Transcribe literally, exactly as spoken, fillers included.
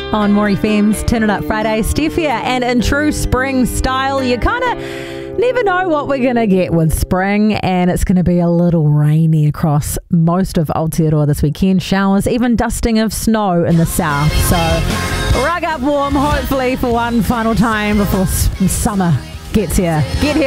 on More F M's Turn It Up Friday. Steph here, and in true spring style, you kind of never know what we're going to get with spring, and it's going to be a little rainy across most of Aotearoa this weekend. Showers, even dusting of snow in the south. So rug up warm, hopefully for one final time before s- summer gets here. Get here.